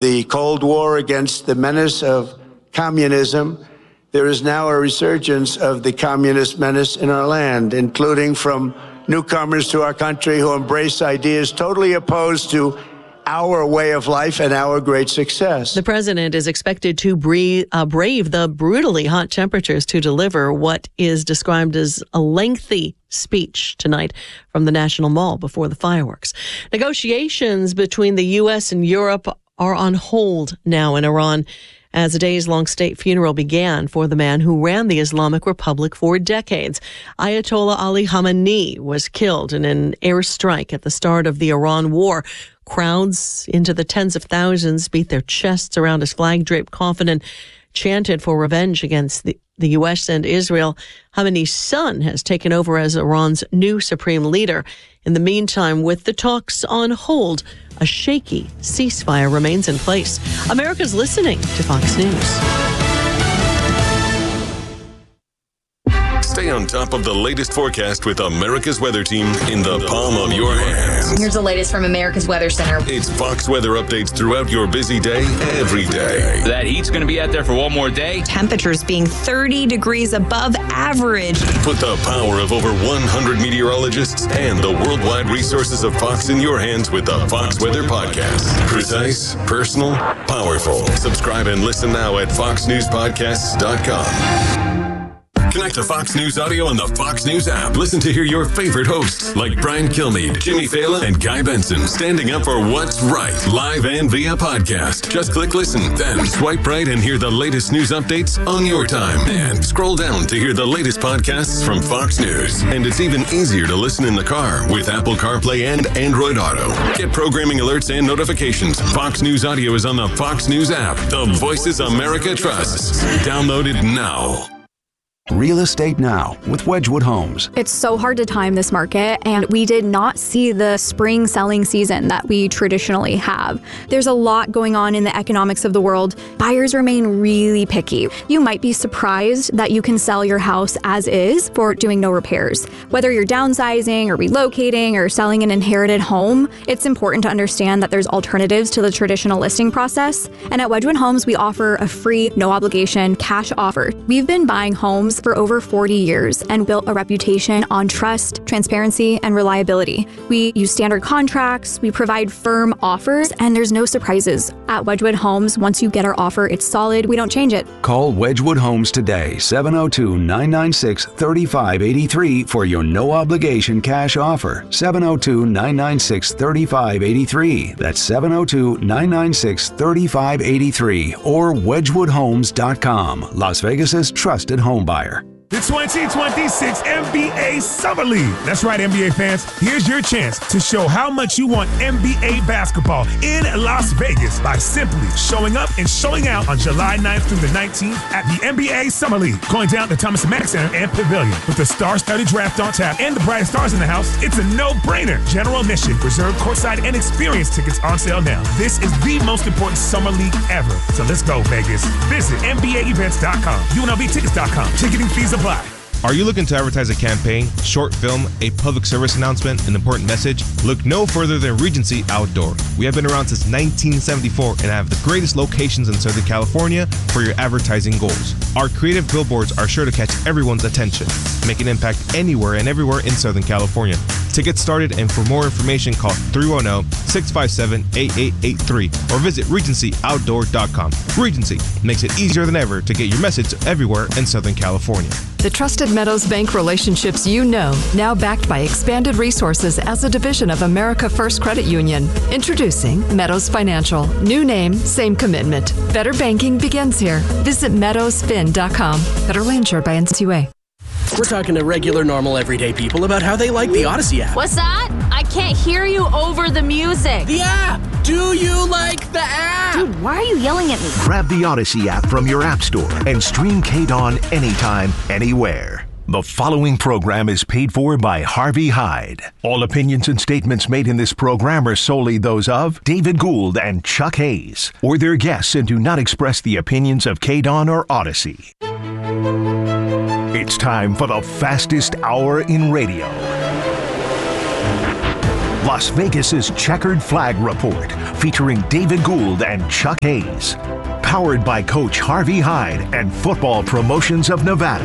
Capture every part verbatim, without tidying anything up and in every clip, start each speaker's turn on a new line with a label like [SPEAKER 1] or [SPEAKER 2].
[SPEAKER 1] the Cold War against the menace of communism, there is now a resurgence of the communist menace in our land, including from newcomers to our country who embrace ideas totally opposed to our way of life and our great success.
[SPEAKER 2] The president is expected to brave, uh, brave the brutally hot temperatures to deliver what is described as a lengthy speech tonight from the National Mall before the fireworks. Negotiations between the U S and Europe are on hold now in Iran, as a days-long state funeral began for the man who ran the Islamic Republic for decades. Ayatollah Ali Khamenei was killed in an airstrike at the start of the Iran war. Crowds into the tens of thousands beat their chests around his flag-draped coffin and chanted for revenge against the, the U S and Israel. Khamenei's son has taken over as Iran's new supreme leader. In the meantime, with the talks on hold, a shaky ceasefire remains in place. America's listening to Fox News.
[SPEAKER 3] Stay on top of the latest forecast with America's Weather Team in the palm of your hands.
[SPEAKER 4] Here's the latest from America's Weather Center.
[SPEAKER 3] It's Fox weather updates throughout your busy day, every day.
[SPEAKER 5] That heat's going to be out there for one more day.
[SPEAKER 4] Temperatures being thirty degrees above average.
[SPEAKER 3] Put the power of over one hundred meteorologists and the worldwide resources of Fox in your hands with the Fox Weather Podcast. Precise, personal, powerful. Subscribe and listen now at fox news podcasts dot com. Connect to Fox News Audio on the Fox News app. Listen to hear your favorite hosts like Brian Kilmeade, Jimmy Fallon, and Guy Benson standing up for what's right, live and via podcast. Just click listen, then swipe right and hear the latest news updates on your time. And scroll down to hear the latest podcasts from Fox News. And it's even easier to listen in the car with Apple CarPlay and Android Auto. Get programming alerts and notifications. Fox News Audio is on the Fox News app. The voices America trusts. Download it now.
[SPEAKER 6] Real Estate Now with Wedgwood Homes.
[SPEAKER 7] It's so hard to time this market, and we did not see the spring selling season that we traditionally have. There's a lot going on in the economics of the world. Buyers remain really picky. You might be surprised that you can sell your house as is for doing no repairs. Whether you're downsizing or relocating or selling an inherited home, it's important to understand that there's alternatives to the traditional listing process. And at Wedgwood Homes, we offer a free, no obligation cash offer. We've been buying homes for over forty years and built a reputation on trust, transparency, and reliability. We use standard contracts, we provide firm offers, and there's no surprises. At Wedgwood Homes, once you get our offer, it's solid, we don't change it.
[SPEAKER 6] Call Wedgwood Homes today, seven oh two, nine nine six, three five eight three for your no-obligation cash offer. seven oh two, nine nine six, three five eight three. That's seven oh two, nine nine six, three five eight three or wedgwood homes dot com, Las Vegas's trusted home buyer.
[SPEAKER 8] The twenty twenty-six N B A Summer League. That's right, N B A fans. Here's your chance to show how much you want N B A basketball in Las Vegas by simply showing up and showing out on July ninth through the nineteenth at the N B A Summer League. Going down to Thomas and Mack Center and Pavilion. With the star-studded draft on tap and the brightest stars in the house, it's a no-brainer. General admission, reserved courtside, and experience tickets on sale now. This is the most important summer league ever. So let's go, Vegas. Visit N B A events dot com, U N L V tickets dot com. Ticketing fees apply.
[SPEAKER 9] Are you looking to advertise a campaign, short film, a public service announcement, an important message? Look no further than Regency Outdoor. We have been around since nineteen seventy-four and have the greatest locations in Southern California for your advertising goals. Our creative billboards are sure to catch everyone's attention, make an impact anywhere and everywhere in Southern California. To get started and for more information, call three one zero, six five seven, eight eight eight three or visit regency outdoor dot com. Regency makes it easier than ever to get your message everywhere in Southern California.
[SPEAKER 10] The trusted Meadows Bank relationships you know, now backed by expanded resources as a division of America First Credit Union. Introducing Meadows Financial. New name, same commitment. Better banking begins here. Visit meadows fin dot com. Federally insured by N C U A.
[SPEAKER 11] We're talking to regular, normal, everyday people about how they like the Odyssey app.
[SPEAKER 12] What's that? I can't hear you over the music.
[SPEAKER 11] The app! Do you like the app?
[SPEAKER 12] Dude, why are you yelling at me?
[SPEAKER 13] Grab the Odyssey app from your app store and stream K-Dawn anytime, anywhere. The following program is paid for by Harvey Hyde. All opinions and statements made in this program are solely those of David Gould and Chuck Hayes, or their guests, and do not express the opinions of K-Dawn or Odyssey. It's time for the fastest hour in radio. Las Vegas's Checkered Flag Report, featuring David Gould and Chuck Hayes. Powered by Coach Harvey Hyde and Football Promotions of Nevada.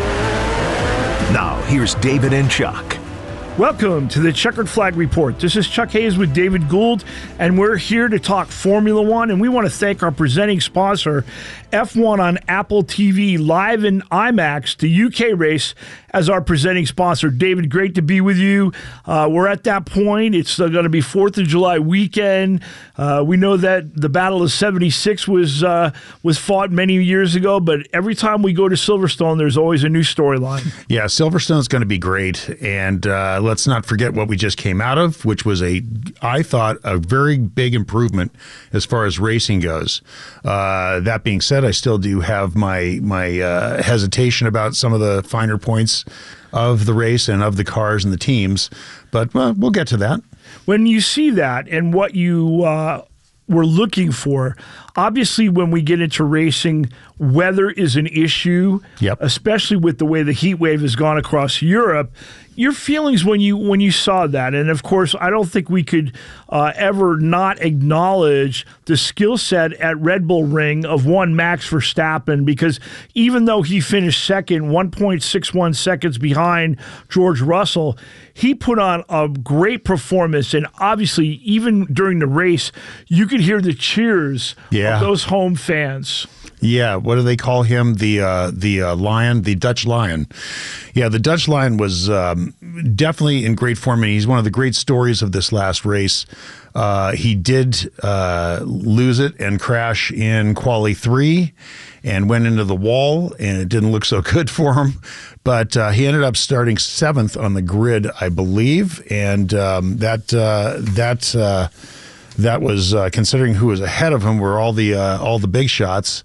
[SPEAKER 13] Now, here's David and Chuck.
[SPEAKER 14] Welcome to the Checkered Flag Report. This is Chuck Hayes with David Gould, and we're here to talk Formula One, and we want to thank our presenting sponsor, F one on Apple T V, live in IMAX, the U K race, as our presenting sponsor. David, great to be with you. Uh, we're at that point. It's uh, going to be fourth of July weekend. Uh, we know that the Battle of seventy-six was uh, was fought many years ago, but every time we go to Silverstone, there's always a new storyline.
[SPEAKER 15] Yeah, Silverstone's going to be great, and uh, let's not forget what we just came out of, which was, a, I thought, a very big improvement as far as racing goes. Uh, that being said, I still do have my, my uh, hesitation about some of the finer points of the race and of the cars and the teams, but well, we'll get to that.
[SPEAKER 14] When you see that and what you uh, were looking for, obviously when we get into racing, weather is an issue,
[SPEAKER 15] yep.
[SPEAKER 14] especially with the way the heat wave has gone across Europe. Your feelings when you when you saw that, and of course, I don't think we could uh, ever not acknowledge the skill set at Red Bull Ring of one Max Verstappen, because even though he finished second, one point six one seconds behind George Russell, he put on a great performance, and obviously, even during the race, you could hear the cheers
[SPEAKER 15] yeah.
[SPEAKER 14] of those home fans.
[SPEAKER 15] Yeah, what do they call him? The uh, the uh, lion, the Dutch lion. Yeah, the Dutch lion was um, definitely in great form, and he's one of the great stories of this last race. Uh, he did uh, lose it and crash in quali three and went into the wall, and it didn't look so good for him. But uh, he ended up starting seventh on the grid, I believe, and um, that uh, that uh, that was uh, considering who was ahead of him were all the uh, all the big shots.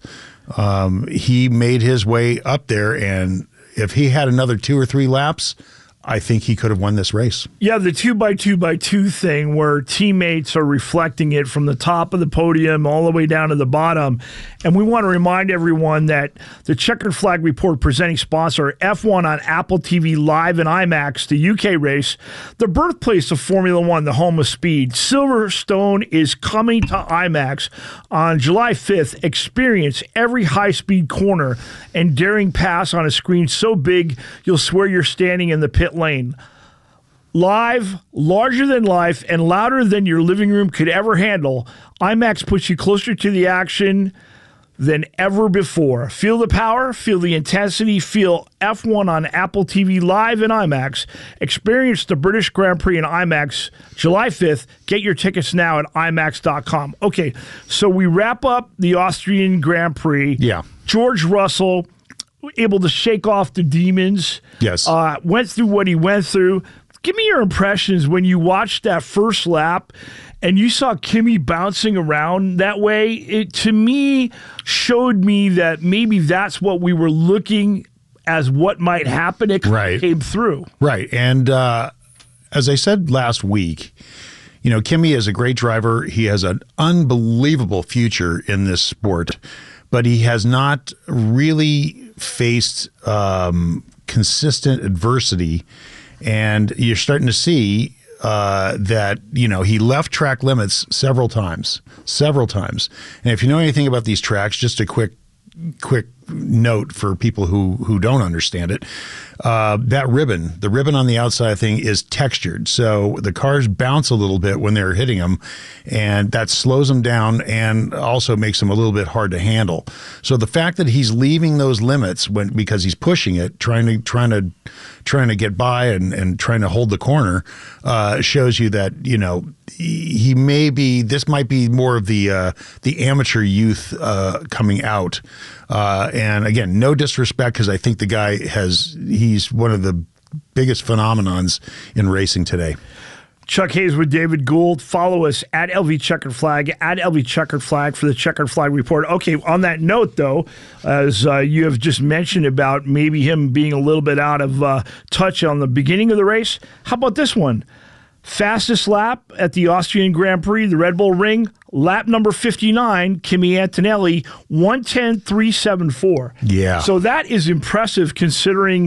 [SPEAKER 15] Um, he made his way up there, and if he had another two or three laps, I think he could have won this race.
[SPEAKER 14] Yeah, the two by two by two thing where teammates are reflecting it from the top of the podium all the way down to the bottom. And we want to remind everyone that the Checkered Flag Report presenting sponsor, F one on Apple T V live in IMAX, the U K race, the birthplace of Formula One, the home of speed. Silverstone is coming to IMAX on July fifth. Experience every high-speed corner and daring pass on a screen so big you'll swear you're standing in the pit lane. Live, larger than life, and louder than your living room could ever handle, IMAX puts you closer to the action than ever before. Feel the power, feel the intensity, feel F one on Apple T V live in IMAX. Experience the British Grand Prix in IMAX July fifth. Get your tickets now at IMAX dot com. Okay, so we wrap up the Austrian Grand Prix.
[SPEAKER 15] Yeah.
[SPEAKER 14] George Russell able to shake off the demons.
[SPEAKER 15] Yes.
[SPEAKER 14] Uh, went through what he went through. Give me your impressions when you watched that first lap and you saw Kimi bouncing around that way. It, to me, showed me that maybe that's what we were looking as what might happen. It
[SPEAKER 15] right.
[SPEAKER 14] came through.
[SPEAKER 15] Right. And uh, as I said last week, you know, Kimi is a great driver. He has an unbelievable future in this sport, but he has not really faced um, consistent adversity. And you're starting to see uh, that, you know, he left track limits several times, several times. And if you know anything about these tracks, just a quick, quick note for people who, who don't understand it. Uh, that ribbon, the ribbon on the outside thing is textured. So the cars bounce a little bit when they're hitting them, and that slows them down and also makes them a little bit hard to handle. So the fact that he's leaving those limits when because he's pushing it, trying to trying to trying to get by and, and trying to hold the corner, uh, shows you that, you know, he, he may be, this might be more of the uh, the amateur youth uh, coming out. Uh, and again, no disrespect, because I think the guy has, he's one of the biggest phenomenons in racing today.
[SPEAKER 14] Chuck Hayes with David Gould. Follow us at L V Checkered Flag, at L V Checkered Flag for the Checkered Flag Report. Okay, on that note, though, as uh, you have just mentioned about maybe him being a little bit out of uh, touch on the beginning of the race, how about this one? Fastest lap at the Austrian Grand Prix, the Red Bull Ring, lap number fifty-nine, Kimi Antonelli, one ten point three seven four.
[SPEAKER 15] Yeah.
[SPEAKER 14] So that is impressive considering,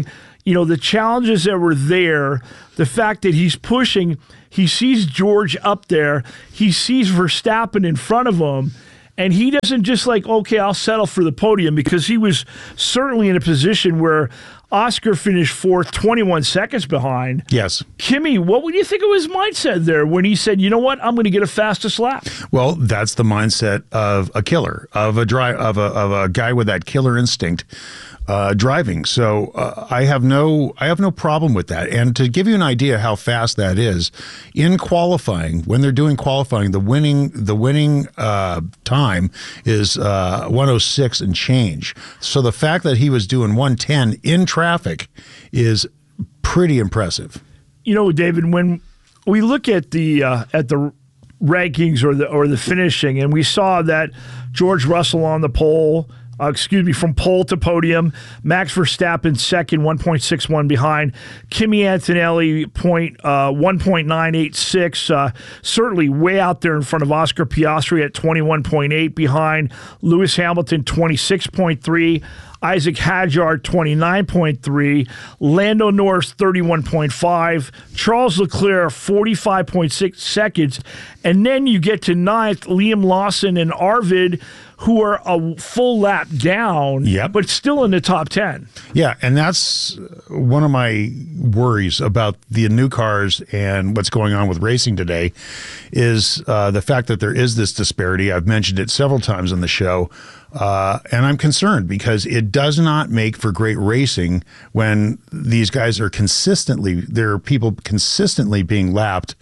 [SPEAKER 14] you know, the challenges that were there, the fact that he's pushing, he sees George up there, he sees Verstappen in front of him, and he doesn't just like, okay, I'll settle for the podium, because he was certainly in a position where Oscar finished fourth, twenty-one seconds behind.
[SPEAKER 15] Yes.
[SPEAKER 14] Kimi, what would you think of his mindset there when he said, you know what, I'm going to get a fastest lap?
[SPEAKER 15] Well, that's the mindset of a killer, of a dri- of a of a guy with that killer instinct uh, driving. So uh, I have no I have no problem with that. And to give you an idea how fast that is, in qualifying, when they're doing qualifying, the winning the winning uh, time is uh, one oh six and change. So the fact that he was doing one ten in traffic is pretty impressive.
[SPEAKER 14] You know, David, when we look at the uh, at the rankings or the or the finishing, and we saw that George Russell on the pole, uh, excuse me, from pole to podium, Max Verstappen second, one point six one behind, Kimi Antonelli point uh, one point nine eight six, uh, certainly way out there in front of Oscar Piastri at twenty-one point eight behind, Lewis Hamilton twenty-six point three. Isaac Hadjar, twenty-nine point three, Lando Norris, thirty-one point five, Charles Leclerc, forty-five point six seconds, and then you get to ninth, Liam Lawson and Arvid, who are a full lap down,
[SPEAKER 15] yep.
[SPEAKER 14] but still in the top ten.
[SPEAKER 15] Yeah, and that's one of my worries about the new cars and what's going on with racing today is uh, the fact that there is this disparity. I've mentioned it several times on the show. Uh, and I'm concerned because it does not make for great racing when these guys are consistently, there are people consistently being lapped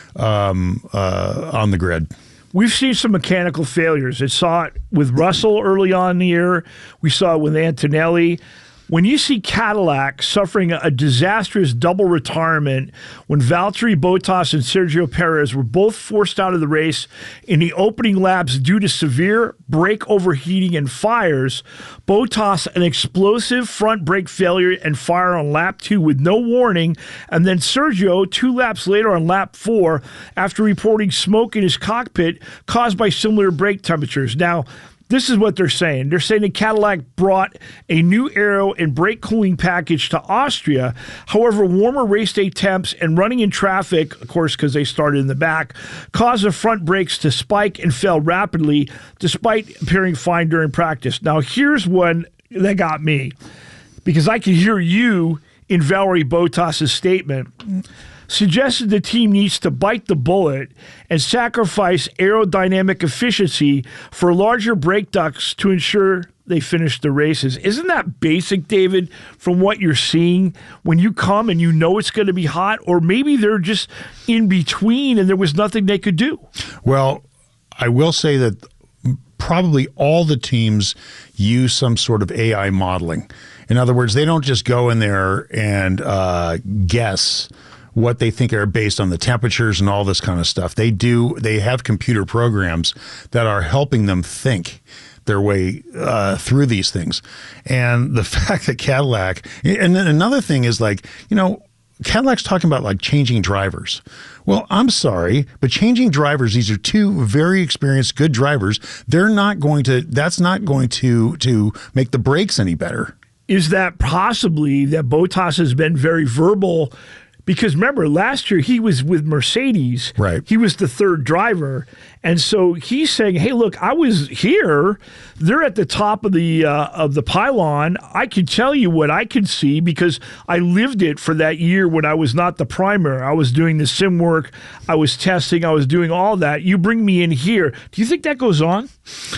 [SPEAKER 15] um, uh, on the grid.
[SPEAKER 14] We've seen some mechanical failures. It saw it with Russell early on in the year. We saw it with Antonelli. When you see Cadillac suffering a disastrous double retirement when Valtteri Bottas and Sergio Perez were both forced out of the race in the opening laps due to severe brake overheating and fires, Bottas an explosive front brake failure and fire on lap two with no warning, and then Sergio two laps later on lap four after reporting smoke in his cockpit caused by similar brake temperatures. Now, this is what they're saying. They're saying that Cadillac brought a new aero and brake cooling package to Austria. However, warmer race day temps and running in traffic, of course, because they started in the back, caused the front brakes to spike and fail rapidly, despite appearing fine during practice. Now, here's one that got me, because I can hear you in Valtteri Bottas' statement, suggested the team needs to bite the bullet and sacrifice aerodynamic efficiency for larger brake ducts to ensure they finish the races. Isn't that basic, David, from what you're seeing when you come and you know it's going to be hot? Or maybe they're just in between and there was nothing they could do.
[SPEAKER 15] Well, I will say that probably all the teams use some sort of A I modeling. In other words, they don't just go in there and uh, guess what they think are based on the temperatures and all this kind of stuff. They do, they have computer programs that are helping them think their way uh, through these things. And the fact that Cadillac, and then another thing is like, you know, Cadillac's talking about like changing drivers. Well, I'm sorry, but changing drivers, these are two very experienced, good drivers. They're not going to, that's not going to, to make the brakes any better.
[SPEAKER 14] Is that possibly that Bottas has been very verbal? Because remember, last year he was with Mercedes.
[SPEAKER 15] Right.
[SPEAKER 14] He was the third driver. And so he's saying, hey, look, I was here. They're at the top of the uh, of the pylon. I can tell you what I can see because I lived it for that year when I was not the primary. I was doing the sim work. I was testing. I was doing all that. You bring me in here. Do you think that goes on?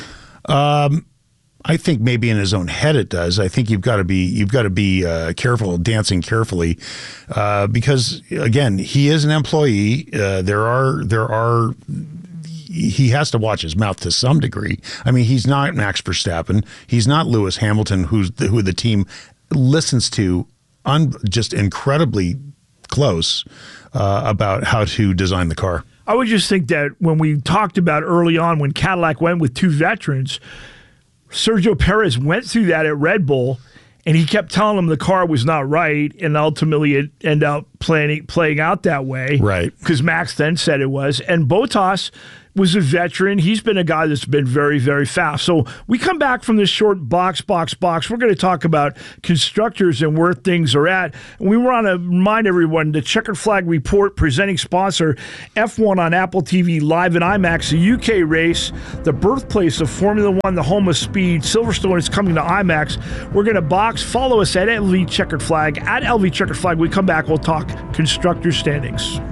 [SPEAKER 15] Um. I think maybe in his own head it does. I think you've got to be you've got to be uh, careful, dancing carefully, uh, because again, he is an employee. Uh, there are there are he has to watch his mouth to some degree. I mean, he's not Max Verstappen. He's not Lewis Hamilton, who's the, who the team listens to un, just incredibly close uh, about how to design the car.
[SPEAKER 14] I would just think that when we talked about early on when Cadillac went with two veterans, Sergio Perez went through that at Red Bull, and he kept telling them the car was not right, and ultimately it ended up playing playing out that way.
[SPEAKER 15] Right.
[SPEAKER 14] Because Max then said it was. And Bottas was a veteran. He's been a guy that's been very, very fast. So we come back from this short box, box, box. We're going to talk about constructors and where things are at. And we want to remind everyone the Checkered Flag Report presenting sponsor F one on Apple T V Live and IMAX, the U K race, the birthplace of Formula One, the home of speed. Silverstone is coming to IMAX. We're going to box. Follow us at L V Checkered Flag. At L V Checkered Flag. We come back. We'll talk constructor standings.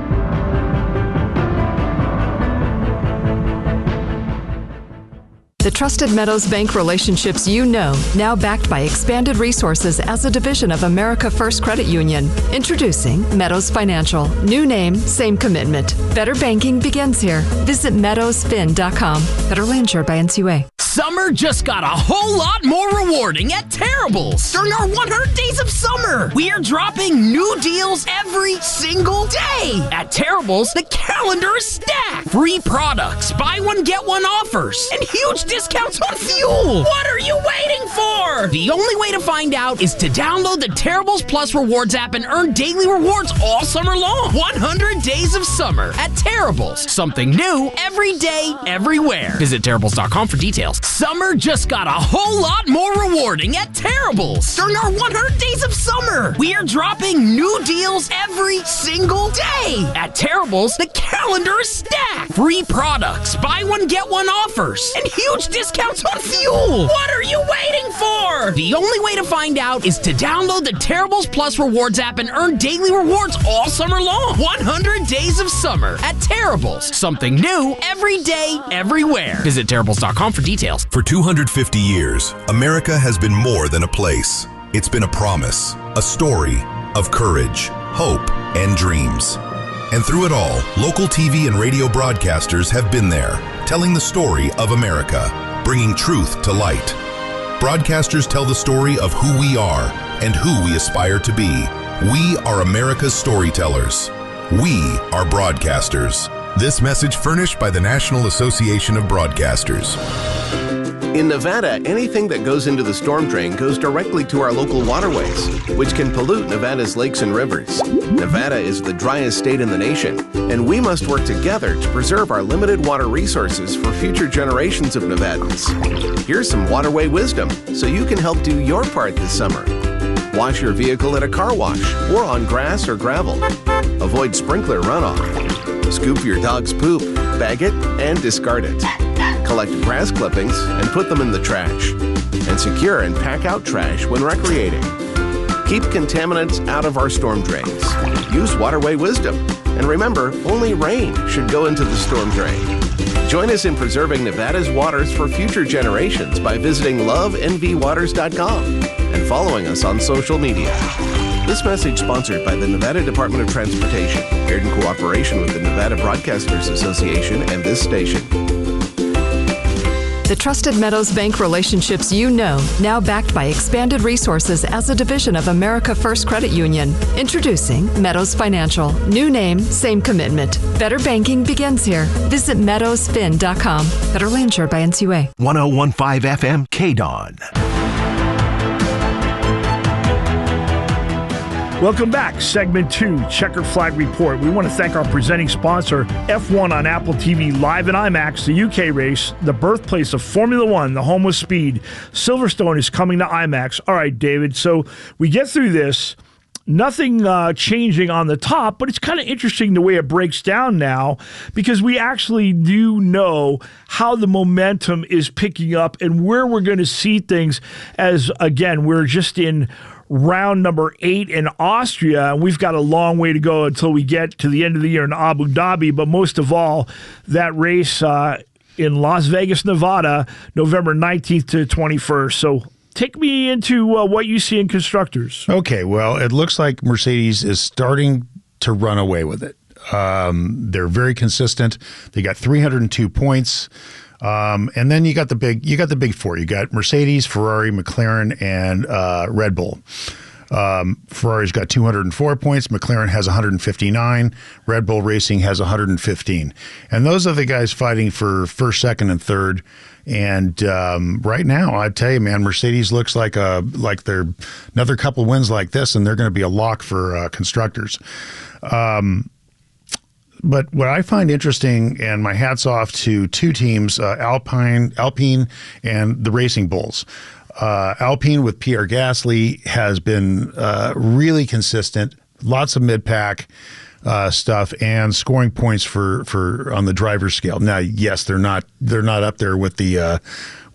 [SPEAKER 10] The trusted Meadows Bank relationships you know, now backed by expanded resources as a division of America First Credit Union. Introducing Meadows Financial. New name, same commitment. Better banking begins here. Visit meadows fin dot com. Federally insured by N C U A.
[SPEAKER 11] Summer just got a whole lot more rewarding at Terrible's. During our one hundred days of summer, we are dropping new deals every single day. At Terrible's, the calendar is stacked. Free products, buy one, get one offers, and huge discounts on fuel. What are you waiting for? The only way to find out is to download the Terrible's Plus Rewards app and earn daily rewards all summer long. one hundred days of summer at Terrible's. Something new every day, everywhere. Visit Terrible's dot com for details. Summer just got a whole lot more rewarding at Terrible's. During our one hundred days of summer, we are dropping new deals every single day. At Terrible's, the calendar is stacked. Free products, buy one, get one offers, and huge discounts on fuel. What are you waiting for? The only way to find out is to download the Terrible's Plus Rewards app and earn daily rewards all summer long. one hundred days of summer at Terrible's. Something new every day, everywhere. Visit Terrible's dot com for details.
[SPEAKER 16] For two hundred fifty years, America has been more than a place. It's been a promise, a story of courage, hope, and dreams. And through it all, local T V and radio broadcasters have been there, telling the story of America, bringing truth to light. Broadcasters tell the story of who we are and who we aspire to be. We are America's storytellers. We are broadcasters. This message furnished by the National Association of Broadcasters.
[SPEAKER 17] In Nevada, anything that goes into the storm drain goes directly to our local waterways, which can pollute Nevada's lakes and rivers. Nevada is the driest state in the nation, and we must work together to preserve our limited water resources for future generations of Nevadans. Here's some waterway wisdom so you can help do your part this summer. Wash your vehicle at a car wash or on grass or gravel. Avoid sprinkler runoff. Scoop your dog's poop, bag it, and discard it. Collect grass clippings and put them in the trash. And secure and pack out trash when recreating. Keep contaminants out of our storm drains. Use waterway wisdom. And remember, only rain should go into the storm drain. Join us in preserving Nevada's waters for future generations by visiting love n v waters dot com and following us on social media. This message sponsored by the Nevada Department of Transportation, aired in cooperation with the Nevada Broadcasters Association and this station.
[SPEAKER 10] The trusted Meadows Bank relationships you know, now backed by expanded resources as a division of America First Credit Union. Introducing Meadows Financial. New name, same commitment. Better banking begins here. Visit meadows fin dot com. Federally insured by N C U A.
[SPEAKER 13] one oh one point five F M K D O N.
[SPEAKER 14] Welcome back. Segment two, Checkered Flag Report. We want to thank our presenting sponsor, F one on Apple T V Live and IMAX, the U K race, the birthplace of Formula One, the home of speed. Silverstone is coming to IMAX. All right, David, so we get through this. Nothing uh, changing on the top, but it's kind of interesting the way it breaks down now because we actually do know how the momentum is picking up and where we're going to see things as, again, we're just in round number eight in Austria, and we've got a long way to go until we get to the end of the year in Abu Dhabi. But most of all, that race uh, in Las Vegas, Nevada, November nineteenth to twenty-first. So take me into uh, what you see in constructors.
[SPEAKER 15] Okay, well, it looks like Mercedes is starting to run away with it. Um, they're very consistent. They got three hundred two points. Um, and then you got the big, you got the big four. You got Mercedes, Ferrari, McLaren, and uh, Red Bull. Um, Ferrari's got two hundred four points. McLaren has one hundred fifty-nine. Red Bull Racing has one hundred fifteen. And those are the guys fighting for first, second, and third And um, right now, I tell you, man, Mercedes looks like a like they're another couple wins like this, and they're going to be a lock for uh, constructors. Um, but what I find interesting, and my hat's off to two teams, uh, Alpine, Alpine, and the Racing Bulls. Uh, Alpine with Pierre Gasly has been uh, really consistent. Lots of mid-pack uh, stuff and scoring points for for on the driver's scale. Now, yes, they're not they're not up there with the uh,